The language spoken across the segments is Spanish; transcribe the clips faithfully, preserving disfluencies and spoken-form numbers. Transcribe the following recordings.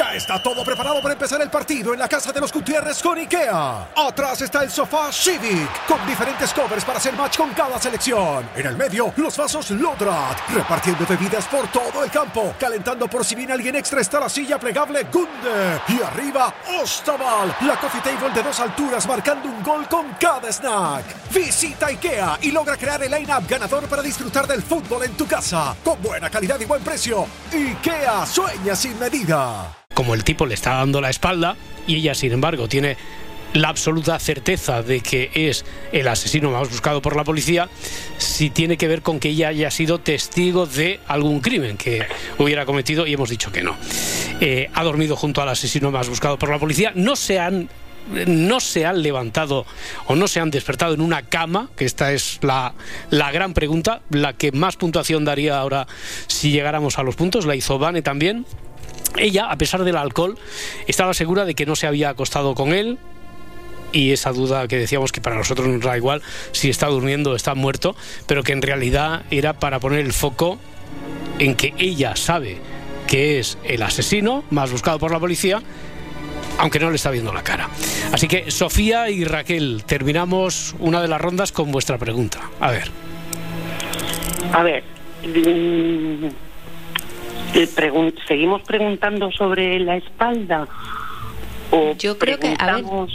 Ya está todo preparado para empezar el partido en la casa de los Gutiérrez con IKEA. Atrás está el sofá Civic, con diferentes covers para hacer match con cada selección. En el medio, los vasos Lodrat, repartiendo bebidas por todo el campo. Calentando por si viene alguien extra está la silla plegable Gunde. Y arriba, Ostaval, la coffee table de dos alturas marcando un gol con cada snack. Visita IKEA y logra crear el line-up ganador para disfrutar del fútbol en tu casa. Con buena calidad y buen precio. IKEA, sueña sin medida. Como el tipo le está dando la espalda y ella, sin embargo, tiene la absoluta certeza de que es el asesino más buscado por la policía, si tiene que ver con que ella haya sido testigo de algún crimen que hubiera cometido, y hemos dicho que no. Eh, ha dormido junto al asesino más buscado por la policía. No se han no se han levantado o no se han despertado en una cama, que esta es la, la gran pregunta, la que más puntuación daría ahora si llegáramos a los puntos. La hizo Vane también. Ella, a pesar del alcohol, estaba segura de que no se había acostado con él, y esa duda que decíamos que para nosotros nos da igual si está durmiendo o está muerto, pero que en realidad era para poner el foco en que ella sabe que es el asesino más buscado por la policía, aunque no le está viendo la cara. Así que Sofía y Raquel, terminamos una de las rondas con vuestra pregunta. A ver. A ver... Mmm... Pregun- ¿Seguimos preguntando sobre la espalda? ¿O yo creo que, a ver, no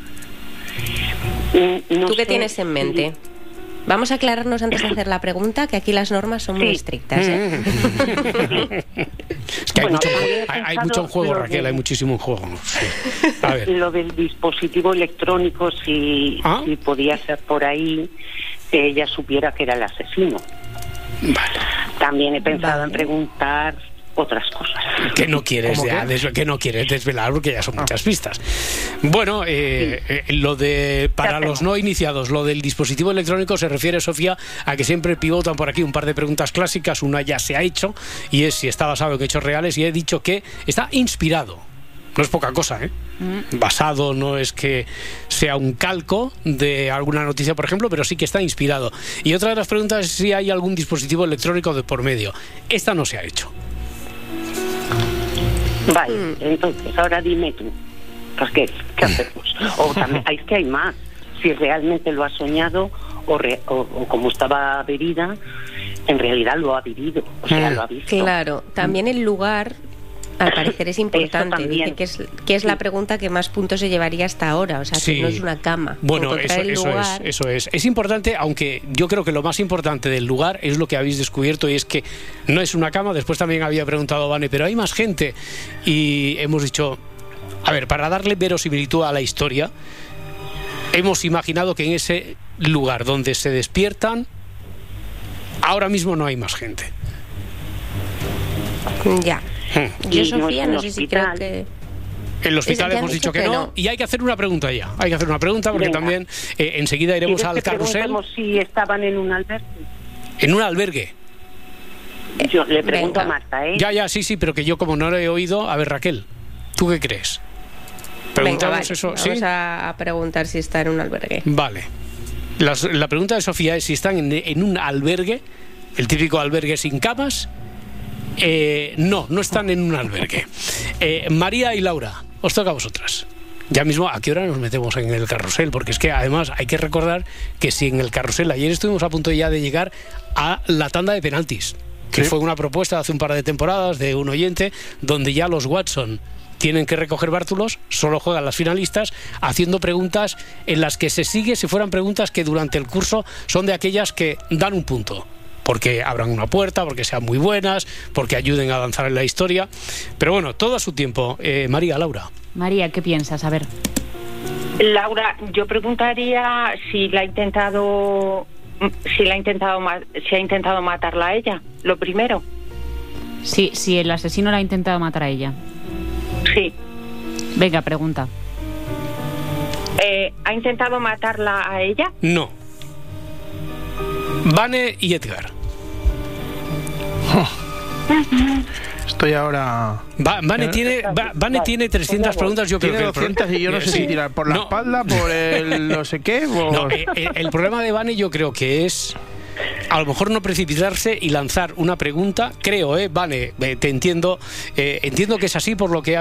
¿tú sé, qué tienes en mente? Vamos a aclararnos antes de hacer la pregunta, que aquí las normas son sí. muy estrictas, ¿eh? Es que hay, bueno, mucho, hay, hay mucho en juego, Raquel, de... hay muchísimo en juego. Sí. A ver. Lo del dispositivo electrónico, si, ¿Ah? si podía ser por ahí, que ella supiera que era el asesino. Vale. También he pensado vale. en preguntar otras cosas. Que no quieres ya, des, que no quieres desvelar porque ya son ah. muchas pistas. Bueno, eh, sí. eh, lo de para ya los no iniciados, lo del dispositivo electrónico se refiere, Sofía, a que siempre pivotan por aquí un par de preguntas clásicas. Una ya se ha hecho y es si está basado en hechos reales, y he dicho que está inspirado. No es poca cosa, ¿eh? Mm. Basado no es que sea un calco de alguna noticia, por ejemplo, pero sí que está inspirado. Y otra de las preguntas es si hay algún dispositivo electrónico de por medio. Esta no se ha hecho. Vale, mm. entonces ahora dime tú, pues ¿qué, qué hacemos? O también, es que hay más. Si realmente lo ha soñado o, re, o, o como estaba bebida, en realidad lo ha vivido, o sea, mm. lo ha visto. Claro, también el lugar... Al parecer es importante. Dice que es, que es sí. la pregunta que más puntos se llevaría hasta ahora. O sea, sí. que no es una cama. Bueno, eso, eso es, eso es. Es importante, aunque yo creo que lo más importante del lugar es lo que habéis descubierto, y es que no es una cama. Después también había preguntado Vane, pero hay más gente. Y hemos dicho, a ver, para darle verosimilitud a la historia, hemos imaginado que en ese lugar donde se despiertan, ahora mismo no hay más gente. Ya. Hmm. Yo, Sofía, no sé si creo que... En el hospital hemos dicho que, que no, no, y hay que hacer una pregunta ya. Hay que hacer una pregunta porque Venga. también eh, enseguida iremos al carrusel. Si estaban en un albergue. ¿En un albergue? Yo le pregunto Venga. a Marta, ¿eh? Ya, ya, sí, sí, pero que yo como no lo he oído... A ver, Raquel, ¿tú qué crees? ¿Preguntamos Venga, vale. eso? Vamos ¿sí? a preguntar si está en un albergue. Vale. Las, la pregunta de Sofía es si están en, en un albergue, el típico albergue sin camas. Eh, no, no están en un albergue. Eh, María y Laura, os toca a vosotras. Ya mismo, ¿a qué hora nos metemos en el carrusel? Porque es que además hay que recordar que si en el carrusel ayer estuvimos a punto ya de llegar a la tanda de penaltis, que ¿Sí? fue una propuesta hace un par de temporadas de un oyente, donde ya los Watson tienen que recoger bártulos, solo juegan las finalistas, haciendo preguntas en las que se sigue si fueran preguntas que durante el curso son de aquellas que dan un punto, porque abran una puerta, porque sean muy buenas, porque ayuden a avanzar en la historia. Pero bueno, todo a su tiempo. Eh, María, Laura. María, ¿qué piensas? A ver. Laura, yo preguntaría si la ha intentado, si la ha intentado, si ha intentado matarla a ella, lo primero. Sí, si el asesino la ha intentado matar a ella. Sí. Venga, pregunta. Eh, ¿Ha intentado matarla a ella? No. Vane y Edgar. Oh. Estoy ahora... Va, Vane tiene, va, Vane tiene trescientas preguntas, yo creo tiene que... doscientas y yo no sé sí. si tirar por la no. espalda, por el no sé qué... O... No, eh, eh, el problema de Vane yo creo que es... A lo mejor no precipitarse y lanzar una pregunta. Creo, eh, Vane, eh, te entiendo. Eh, entiendo que es así por lo que